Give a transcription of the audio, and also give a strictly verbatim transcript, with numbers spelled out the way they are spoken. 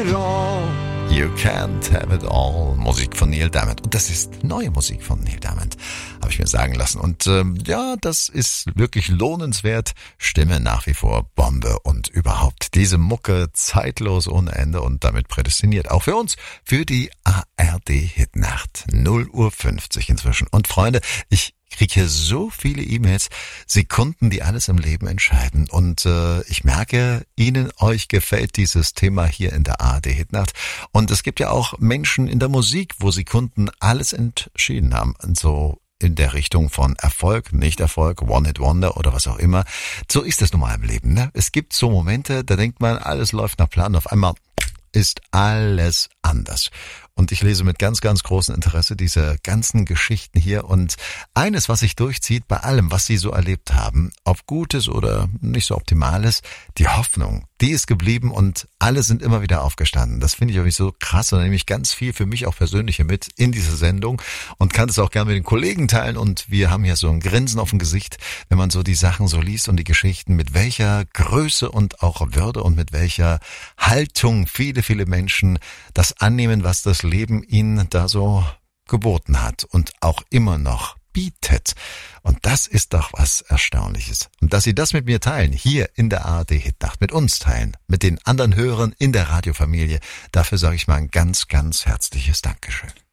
it all. You can't have it all. Musik von Neil Diamond. Und das ist neue Musik von Neil Diamond, habe ich mir sagen lassen. Und ähm, ja, das ist wirklich lohnenswert. Stimme nach wie vor Bombe und überhaupt diese Mucke zeitlos ohne Ende und damit prädestiniert. Auch für uns, für die A R D-Hitnacht. null Uhr fünfzig inzwischen. Und Freunde, ich kriege hier so viele E-Mails, Sekunden, die alles im Leben entscheiden. Und äh, ich merke, Ihnen, euch gefällt dieses Thema hier in der A R D-Hitnacht. Und es gibt ja auch Menschen in der Musik, wo Sekunden alles entschieden haben. So in der Richtung von Erfolg, Nicht-Erfolg, One-Hit-Wonder oder was auch immer. So ist es nun mal im Leben, ne? Es gibt so Momente, da denkt man, alles läuft nach Plan. Auf einmal ist alles anders. Und ich lese mit ganz, ganz großem Interesse diese ganzen Geschichten hier. Und eines, was sich durchzieht bei allem, was Sie so erlebt haben, ob Gutes oder nicht so Optimales, die Hoffnung, die ist geblieben und alle sind immer wieder aufgestanden. Das finde ich irgendwie so krass und nehme ich ganz viel für mich auch persönlich hier mit in diese Sendung und kann es auch gerne mit den Kollegen teilen. Und wir haben hier so ein Grinsen auf dem Gesicht, wenn man so die Sachen so liest und die Geschichten, mit welcher Größe und auch Würde und mit welcher Haltung viele, viele Menschen das annehmen, was das Leben ihnen da so geboten hat und auch immer noch bietet. Und das ist doch was Erstaunliches. Und dass Sie das mit mir teilen, hier in der A R D-Hitnacht, mit uns teilen, mit den anderen Hörern in der Radiofamilie, dafür sage ich mal ein ganz, ganz herzliches Dankeschön.